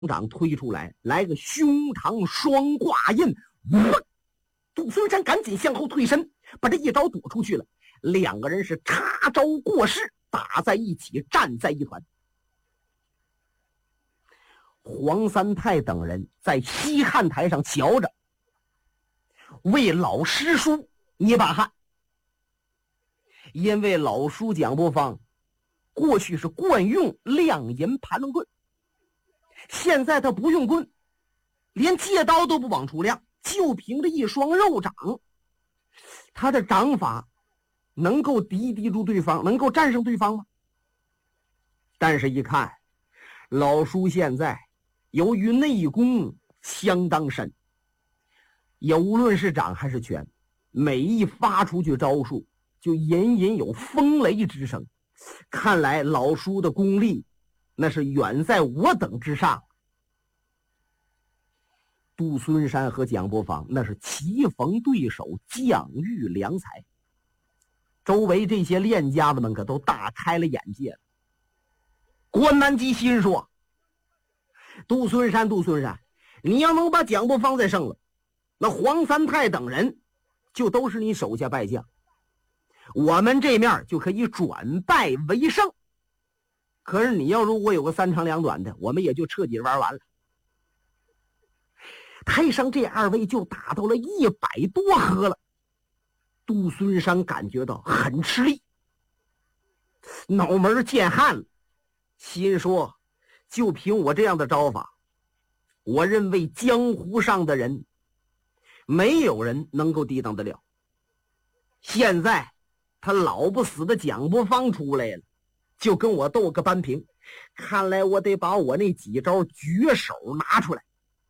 掌推出来，来个胸膛双挂印，杜孙山赶紧向后退身，把这一招躲出去了。两个人是插招过势，打在一起，战在一团。黄三泰等人在西汉台上瞧着，为老师叔捏把汗。因为老叔蒋伯方过去是惯用亮银盘龙棍，现在他不用棍，连借刀都不往出亮，就凭着一双肉掌，他的掌法能够敌住对方，能够战胜对方吗？但是一看老叔现在由于内功相当深，也无论是掌还是拳，每一发出去招数就隐隐有风雷之声，看来老叔的功力那是远在我等之上。杜孙山和蒋伯方那是棋逢对手，将遇良才，周围这些练家子们可都大开了眼界了。关南基心说，杜孙山，你要能把蒋伯方再胜了，那黄三泰等人就都是你手下败将，我们这面就可以转败为胜。可是你要如果有个三长两短的，我们也就彻底玩完了。台上这二位就打到了100多合了，杜孙山感觉到很吃力，脑门见汗了，心说就凭我这样的招法，我认为江湖上的人没有人能够抵挡得了。现在他老不死的蒋伯方出来了，就跟我斗个扳平，看来我得把我那几招绝手拿出来。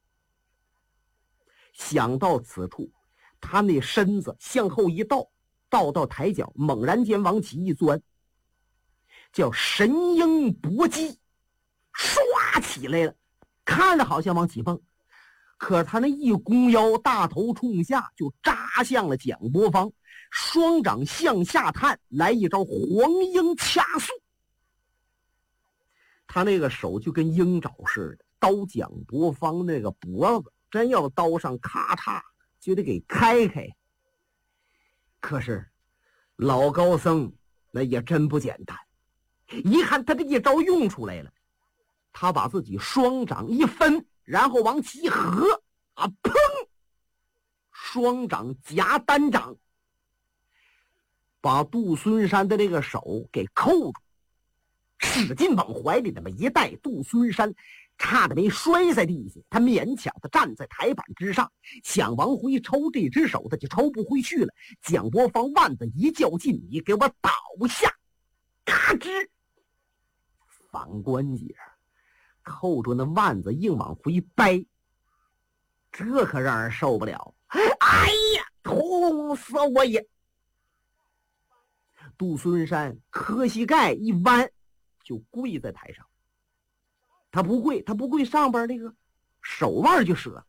想到此处，他那身子向后一倒，到台脚，猛然间往起一钻，叫神鹰搏击，唰起来了，看着好像往起蹦，可他那一弓腰，大头冲下就扎向了蒋伯方，双掌向下探，来一招黄鹰掐速。他那个手就跟鹰爪似的，刀蒋伯方那个脖子，真要刀上咔嚓就得给开开。可是老高僧那也真不简单，一看他这一招用出来了，他把自己双掌一分，然后往起一合，砰！双掌夹单掌，把杜孙山的这个手给扣住，使劲往怀里那么一带，杜孙山差点没摔在地下，他勉强的站在台板之上，想往回抽这只手，他就抽不回去了。蒋伯方腕子一较劲，你给我倒下，嘎吱，反关节扣住那腕子硬往回掰，这可让人受不了。哎呀，痛死我也！杜孙山磕膝盖一弯，就跪在台上。他不跪上边那个手腕就折了。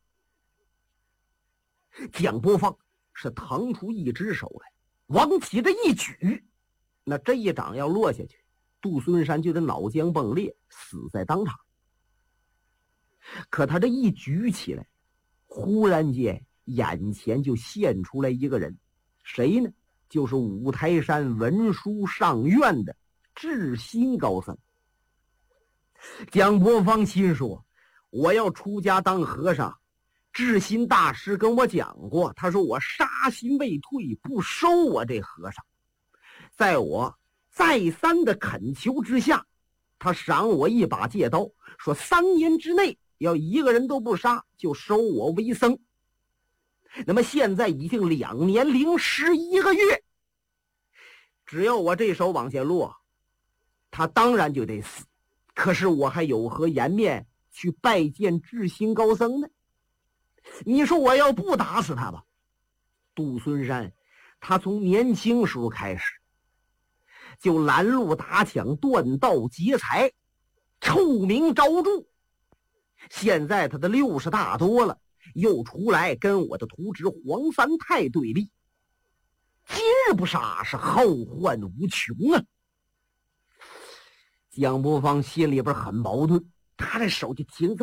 蒋伯方是腾出一只手来，往起这一举，那这一掌要落下去，杜孙山就得脑浆迸裂，死在当场。可他这一举起来，忽然间眼前就现出来一个人，谁呢？就是五台山文殊上院的智心高僧。蒋伯方心说，我要出家当和尚，智心大师跟我讲过，他说我杀心未退，不收我这和尚。在我再三的恳求之下，他赏我一把戒刀，说3年之内要一个人都不杀，就收我为僧。那么现在已经2年零11个月，只要我这手往下落，他当然就得死。可是我还有何颜面去拜见智心高僧呢？你说我要不打死他吧？杜孙山他从年轻时候开始就拦路打抢，断道劫财，臭名昭著。现在他的60大多了，又出来跟我的徒侄黄三泰对立，今日不杀是后患无穷啊！蒋伯方心里边很矛盾， 他这手就停